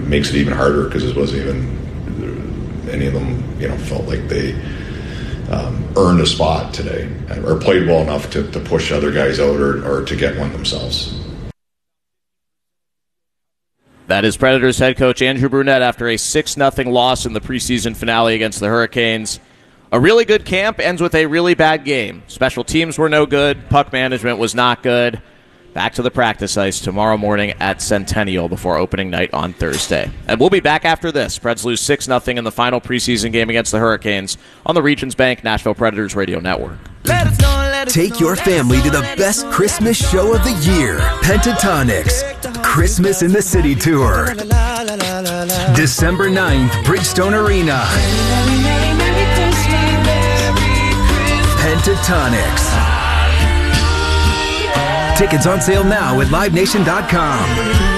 makes it even harder because it wasn't even any of them, felt like they earned a spot today or played well enough to push other guys out or to get one themselves. That is Predators head coach Andrew Brunette after a 6-0 loss in the preseason finale against the Hurricanes. A really good camp ends with a really bad game. Special teams were no good. Puck management was not good. Back to the practice ice tomorrow morning at Centennial before opening night on Thursday. And we'll be back after this. Preds lose 6-0 in the final preseason game against the Hurricanes on the Regions Bank Nashville Predators Radio Network. Take your family to the best Christmas show of the year, Pentatonix, Christmas in the City Tour. December 9th, Bridgestone Arena. Pentatonix. Tickets on sale now at LiveNation.com.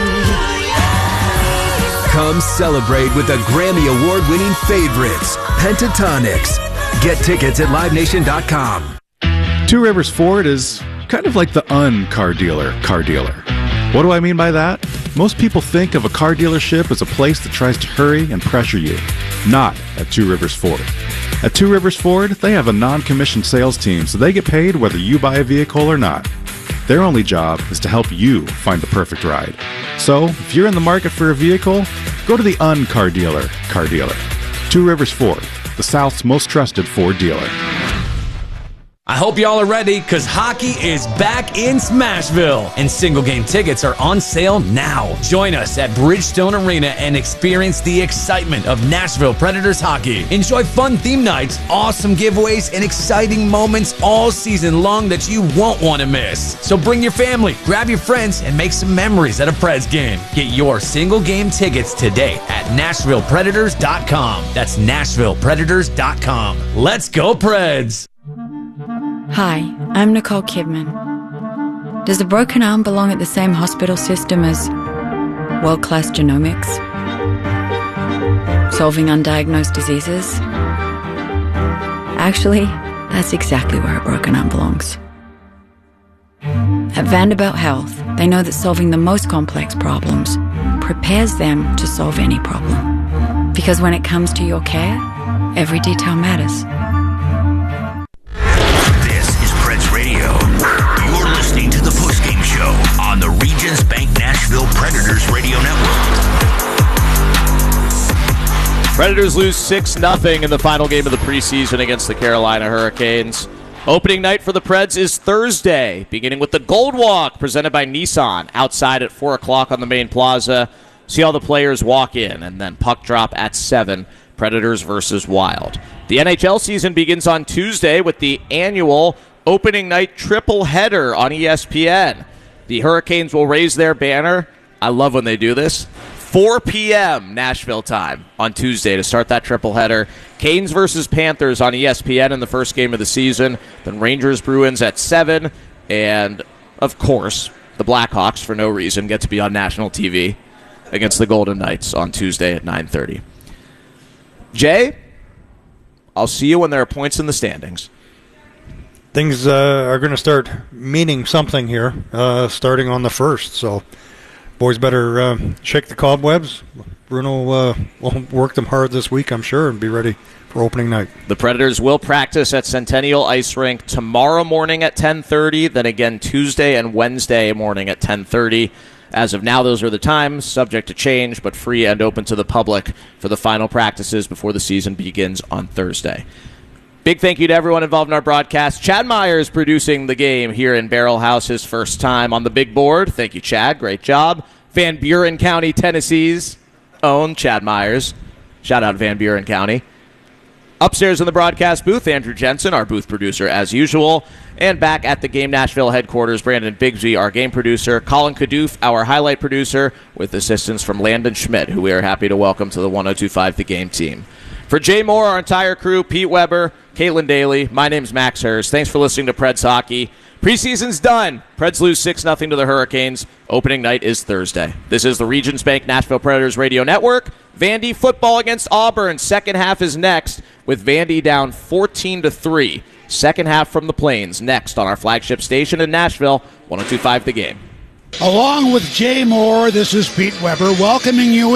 Come celebrate with the Grammy Award-winning favorites, Pentatonix. Get tickets at LiveNation.com. Two Rivers Ford is kind of like the car dealer. What do I mean by that? Most people think of a car dealership as a place that tries to hurry and pressure you. Not at Two Rivers Ford. At Two Rivers Ford, they have a non-commissioned sales team, so they get paid whether you buy a vehicle or not. Their only job is to help you find the perfect ride. So, if you're in the market for a vehicle, go to the car dealer. Two Rivers Ford, the South's most trusted Ford dealer. I hope y'all are ready, because hockey is back in Smashville, and single-game tickets are on sale now. Join us at Bridgestone Arena and experience the excitement of Nashville Predators hockey. Enjoy fun theme nights, awesome giveaways, and exciting moments all season long that you won't want to miss. So bring your family, grab your friends, and make some memories at a Preds game. Get your single-game tickets today at NashvillePredators.com. That's NashvillePredators.com. Let's go, Preds! Hi, I'm Nicole Kidman. Does a broken arm belong at the same hospital system as world-class genomics? Solving undiagnosed diseases? Actually, that's exactly where a broken arm belongs. At Vanderbilt Health, they know that solving the most complex problems prepares them to solve any problem. Because when it comes to your care, every detail matters. You're listening to the postgame show on the Regions Bank Nashville Predators Radio Network. Predators lose 6-0 in the final game of the preseason against the Carolina Hurricanes. Opening night for the Preds is Thursday, beginning with the Gold Walk presented by Nissan outside at 4 o'clock on the main plaza. See all the players walk in, and then puck drop at 7, Predators versus Wild. The NHL season begins on Tuesday with the annual opening night triple header on ESPN. The Hurricanes will raise their banner. I love when they do this. 4 p.m. Nashville time on Tuesday to start that triple header. Canes versus Panthers on ESPN in the first game of the season. Then Rangers Bruins at 7. And, of course, the Blackhawks, for no reason, get to be on national TV against the Golden Knights on Tuesday at 9:30. Jay, I'll see you when there are points in the standings. Things are going to start meaning something here, starting on the 1st. So, boys better shake the cobwebs. Bruno will work them hard this week, I'm sure, and be ready for opening night. The Predators will practice at Centennial Ice Rink tomorrow morning at 10:30, then again Tuesday and Wednesday morning at 10:30. As of now, those are the times, subject to change, but free and open to the public for the final practices before the season begins on Thursday. Big thank you to everyone involved in our broadcast. Chad Myers producing the game here in Barrel House, his first time on the big board. Thank you, Chad. Great job. Van Buren County, Tennessee's own Chad Myers. Shout out Van Buren County. Upstairs in the broadcast booth, Andrew Jensen, our booth producer as usual. And back at the Game Nashville headquarters, Brandon Bigsby, our game producer. Colin Kadoof, our highlight producer, with assistance from Landon Schmidt, who we are happy to welcome to the 102.5 The Game team. For Jay Moore, our entire crew, Pete Weber, Caitlin Daly, my name's Max Hurst. Thanks for listening to Preds Hockey. Preseason's done. Preds lose 6-0 to the Hurricanes. Opening night is Thursday. This is the Regions Bank Nashville Predators Radio Network. Vandy football against Auburn. Second half is next with Vandy down 14-3. Second half from the Plains next on our flagship station in Nashville, 102.5 The Game. Along with Jay Moore, this is Pete Weber welcoming you